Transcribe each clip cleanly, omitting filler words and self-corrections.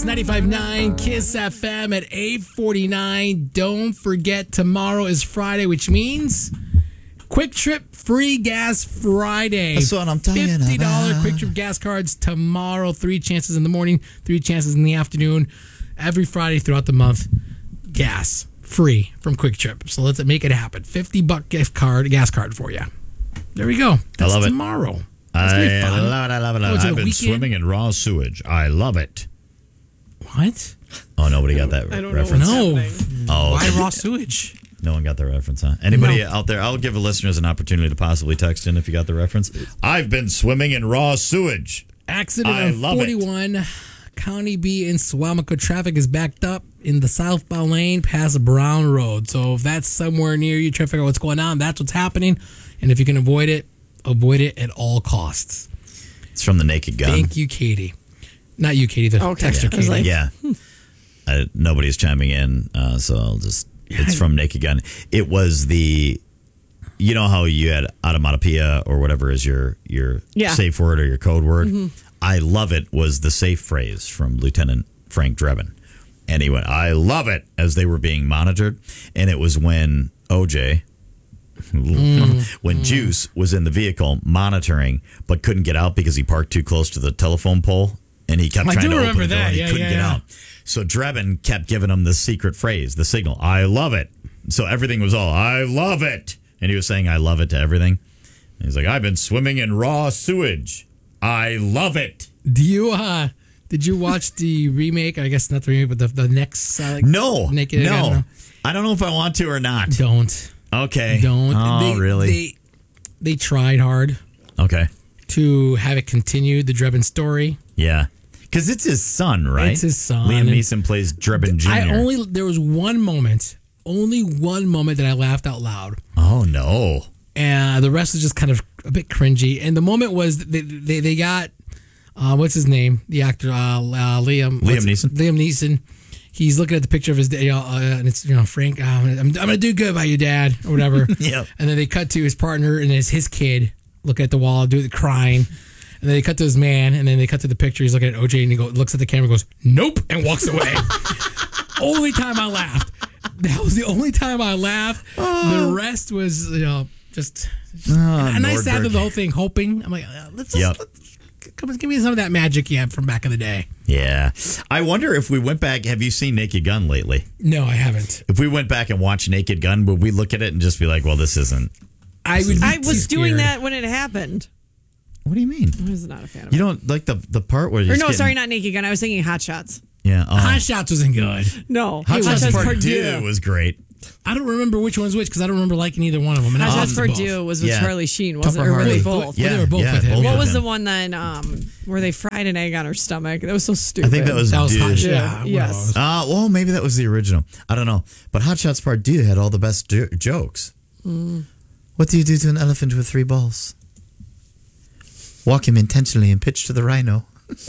95.9 Kiss FM at 8:49. Don't forget, tomorrow is Friday, which means Quick Trip Free Gas Friday. That's what I'm talking $50 about. Quick Trip gas cards tomorrow. 3 chances in the morning, 3 chances in the afternoon. Every Friday throughout the month, gas free from Quick Trip. So let's make it happen. $50 gas card for you. There we go. That's I love tomorrow. it. That's gonna be fun. I love it. Oh, it's I've a been weekend? swimming in raw sewage. I love it. What? Oh, nobody got that I don't reference. know No. what's happening. Oh, Why okay. raw sewage? No one got the reference, huh? Anybody No. out there? I'll give the listeners an opportunity to possibly text in if you got the reference. I've been swimming in raw sewage. Accident I on love it. 41 County B in Suamico. Traffic is backed up in the southbound lane past Brown Road. So if that's somewhere near you, try to figure out what's going on. That's what's happening. And if you can avoid it at all costs. It's from the Naked Gun. Thank you, Katie. Not you, Katie, the Okay, texter I was Katie. like- Yeah. Nobody's chiming in, so I'll just. It's from Naked Gun. It was the. You know how you had automatopoeia or whatever is your Yeah. safe word or your code word? I love it was the safe phrase from Lieutenant Frank Drebin. And he went, I love it, as they were being monitored. And it was when OJ, when Juice was in the vehicle monitoring, but couldn't get out because he parked too close to the telephone pole. And he kept I trying do to open remember the door that. and he Yeah, couldn't yeah, get yeah. out. So Drebin kept giving him the secret phrase, the signal, I love it. So everything was all, I love it. And he was saying, I love it to everything. And he's like, I've been swimming in raw sewage. I love it. Do you, did you watch the remake? I guess not the remake, but the next. No, Naked no. Gun? I don't know if I want to or not. Don't. Okay. Don't. Oh, really? They tried hard Okay. to have it continue, the Drebin story. Yeah. Because it's his son, right? It's his son. Liam Neeson plays Drebin Jr. There was one moment that I laughed out loud. Oh, no. And the rest was just kind of a bit cringy. And the moment was they got, what's his name? The actor, Liam Neeson. Liam Neeson. He's looking at the picture of his dad, and it's, Frank, I'm going to do good by you, Dad, or whatever. Yep. And then they cut to his partner, and it's his kid looking at the wall, crying. And then they cut to his man, and then they cut to the picture. He's looking at OJ, and he looks at the camera, goes, nope, and walks away. Only time I laughed. That was the only time I laughed. The rest was, just. And I sat through the whole thing hoping. I'm like, let's come on, give me some of that magic you had from back in the day. Yeah. I wonder if we went back. Have you seen Naked Gun lately? No, I haven't. If we went back and watched Naked Gun, would we look at it and just be like, well, this isn't. I was doing that when it happened. What do you mean? I was not a fan of You it. don't like the part where Or you're no, sorry, not Naked Gun. I was thinking Hot Shots. Yeah. Hot Shots wasn't good. No, Hot Shots Part Part 2 was great. I don't remember which one's which because I don't remember liking either one of them. And Hot I Shots loved Part both. 2 was with Yeah. Charlie Sheen, wasn't it? Tupper Or were they Hardy. both? Yeah, they were both with him. both What with was him. the one then where they fried an egg on her stomach? That was so stupid. I think that was Hot Dude. Shot. Yes. Well, maybe that was the original. I don't know. But Hot Shots Part 2 had all the best jokes. What do you do to an elephant with 3 balls? Walk him intentionally and pitch to the rhino.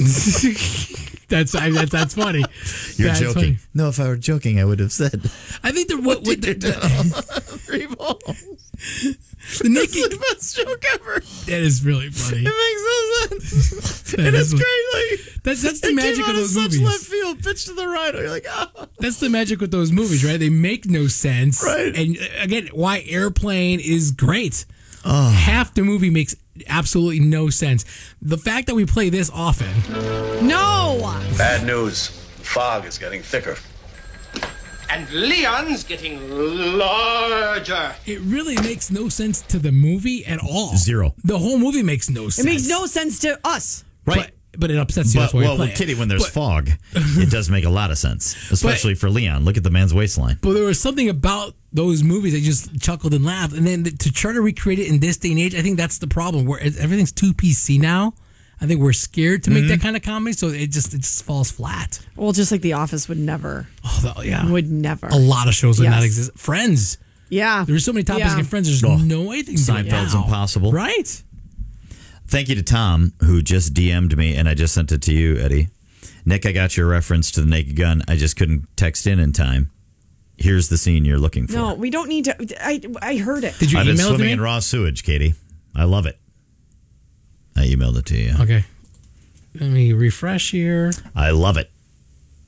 That's funny. You're That's joking. funny. No, if I were joking, I would have said. I think what the 3 balls. the naked That's the best joke ever. that is really funny. It makes no sense. That And it's is- great. Like, That's the it magic came of out those such movies. left field, pitch to the rhino. You're like, oh. That's the magic with those movies, right? They make no sense. Right. And again, why Airplane is great. Half the movie makes absolutely no sense. The fact that we play this often, No. Bad news. The fog is getting thicker. And Leon's getting larger. it really makes no sense to the movie at all. Zero. The whole movie makes no sense. It makes no sense to us. Right. But it upsets you. But, That's why well, you play with it. Kitty, when there's But- fog, it does make a lot of sense, especially for Leon. Look at the man's waistline. But there was something about those movies that just chuckled and laughed. And then to try to recreate it in this day and age, I think that's the problem. Where everything's too PC now. I think we're scared to make that kind of comedy, so it just falls flat. Well, just like The Office would never. Yeah, Would never. a lot of shows would not Yes. exist. Friends. Yeah. There's so many topics Yeah. in Friends. There's Oh, no way they can do it Seinfeld's now. impossible. Right? Thank you to Tom, who just DM'd me, and I just sent it to you, Eddie. Nick, I got your reference to the Naked Gun. I just couldn't text in time. Here's the scene you're looking for. No, we don't need to. I heard it. Did you I've been email it to swimming me? in raw sewage, Katie. I love it. I emailed it to you. Okay. Let me refresh here. I love it.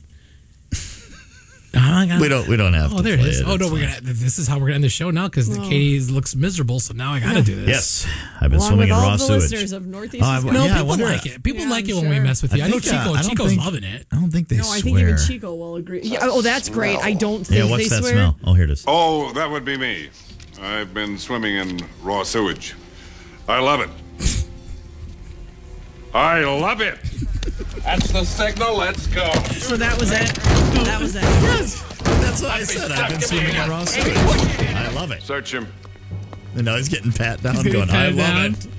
I got We don't have. Oh, to there it play is. Oh no, It's fine. this is how we're gonna end the show now because Katie looks miserable. So now I gotta do this. Yes, I've been Along swimming with in all raw the sewage. listeners of Northeast Oh, I- Wisconsin. No, Yeah, I people wonder- like it. People Yeah, like I'm it when we sure. mess with you. I know think, Chico. I don't Chico's think- loving it. I don't think they No, swear. I think even Chico will agree. Yeah, oh, that's great. I don't think Yeah, what's they that swear. smell? Oh, here it is. Oh, that would be me. I've been swimming in raw sewage. I love it. I love it. That's the signal. Let's go. So that was it. That was it. That's what I said. I've been swimming in raw sewage. I love it. Search him. And now he's getting pat down, getting going, I patted love down. it.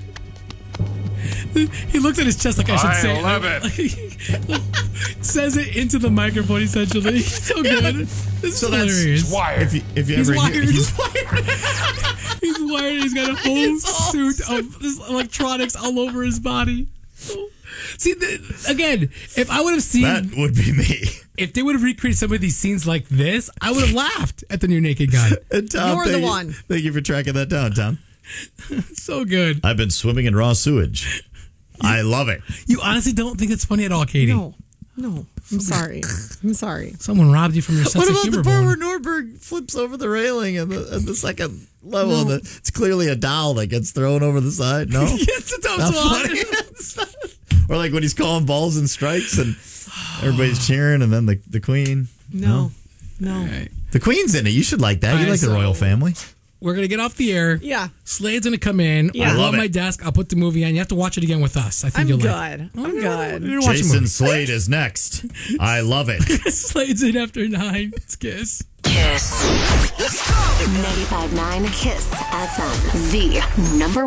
He looks at his chest like I should I say. love it. Says it into the microphone essentially. So good. It's So that's hilarious. Wired. If you He's ever wired. hear, He's wired. He's got a whole suit of this electronics all over his body. See, again, if I would have seen, that would be me. if they would have recreated some of these scenes like this, I would have laughed at the new Naked Gun. And Tom, You're the thank you- one. Thank you for tracking that down, Tom. So good. I've been swimming in raw sewage. I love it. You honestly don't think it's funny at all, Katie? No. I'm sorry. I'm sorry. Someone robbed you from your sense What of about humor. the part Bone. where Nordberg flips over the railing and the second level? It's clearly a doll that gets thrown over the side. No, Yes, it's not funny. Or like when he's calling balls and strikes and everybody's cheering, and then the queen. No. The queen's in it. You should like that. You Alright, like the so- royal family. We're gonna get off the air. Yeah. Slade's gonna come in. Yeah. I'll I go love on my it. desk. I'll put the movie on. You have to watch it again with us. I think I'm you'll good. like it. I'm good. You're watching Jason movies. Slade is next. I love it. Slade's in after 9. It's Kiss. Kiss. 95.9 Kiss FM. The number